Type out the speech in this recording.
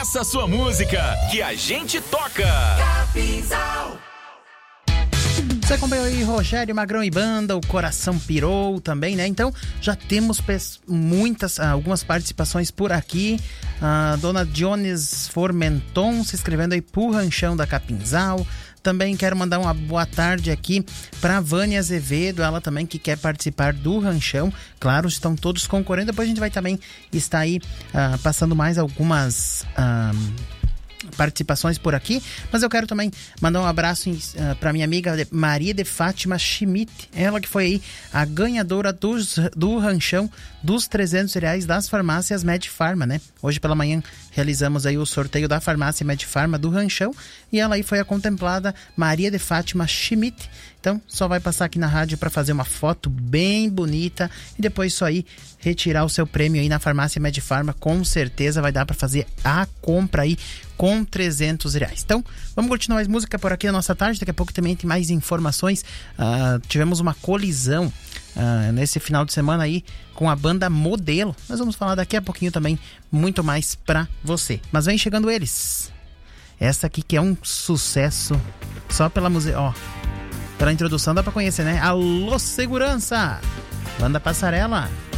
Peça sua música, que a gente toca. Capinzal. Você acompanhou aí Rogério Magrão e Banda, o Coração Pirou também, né? Então, já temos algumas participações por aqui. A dona Dionis Formenton se inscrevendo aí pro Ranchão da Capinzal. Também quero mandar uma boa tarde aqui para Vânia Azevedo, ela também que quer participar do Ranchão. Claro, estão todos concorrendo. Depois a gente vai também estar aí passando mais algumas participações por aqui, mas eu quero também mandar um abraço para minha amiga Maria de Fátima Schmidt, ela que foi aí a ganhadora do Ranchão dos R$300 das farmácias Medfarma, né? Hoje pela manhã realizamos aí o sorteio da farmácia Medfarma do Ranchão e ela aí foi a contemplada Maria de Fátima Schmidt. Então só vai passar aqui na rádio para fazer uma foto bem bonita e depois só aí retirar o seu prêmio aí na farmácia Medfarma. Com certeza vai dar para fazer a compra aí com R$300. Então vamos continuar mais música por aqui na nossa tarde. Daqui a pouco também tem mais informações. Tivemos uma colisão nesse final de semana aí com a banda Modelo. Nós vamos falar daqui a pouquinho também muito mais pra você. Mas vem chegando eles. Essa aqui que é um sucesso só pela música, ó. Pela introdução dá pra conhecer, né? Alô, Segurança! Banda Passarela.